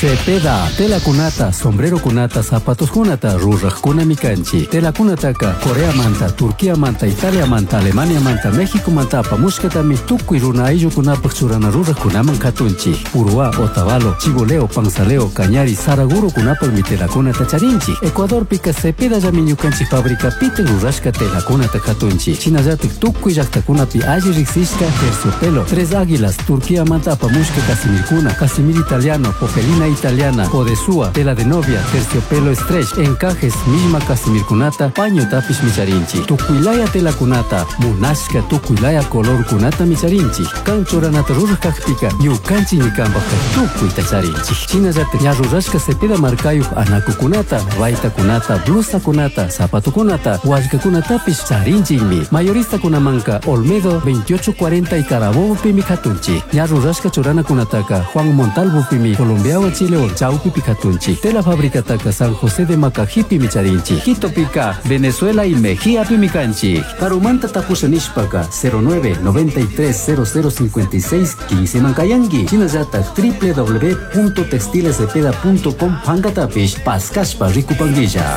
Cepeda, tela kunata, sombrero kunata, zapatos kunata, ruraj kunami kanchi. Tela kunataka, Corea manta, Turquía manta, Italia manta, Alemania manta, México manta, pamushkatami, tukui runa ayllu kunapak churana ruraj kunaman katunchi. Urua, Otavalo, Chiboleo, Pansaleo, Cañari, Saraguro kunapak mi tela kunata charinchi. Ecuador pika Cepeda llamiñu kanchi fábrica pite rurashka tela kunata katunchi. Chinallatik tukui llaktakunapi alli riksishka terciopelo, Tres Águilas, Turquía manta, pamushka Casimir kuna, Casimir italiano, Popelina italiana, Podesúa, tela de novia, terciopelo stretch, encajes, misma Casimir kunata, paño tapish micharinchi. Tukuilaya tela kunata, munashka tukuilaya color kunata micharinchi. Kanchoranata rurajkakpika, ñukanchi ñikambaka tukui tacharinchi. Chinallatik ña rurashka Cepeda markayuj anaku kunata, raita kunata, blusa kunata, zapato kunata, wallka kunatapish charinchikmi. Mayorista kunamanka, Olmedo 2840 y Carabobo pimi katunchi. Ña rurashka churana kunataka, Juan Montalvo pimi, Colombiawa Chile o Chaupi Picatunchi. Tela fábrica taka San José de Macajipi micharinchi. Quito pica, Venezuela y Mejía pimicanchi. Karumanta tapusanishpaka 09 93 0056 15 mankayangi. Chinayata www.textilescepeda.com Pangatapish Paskashpa Rikupanguilla.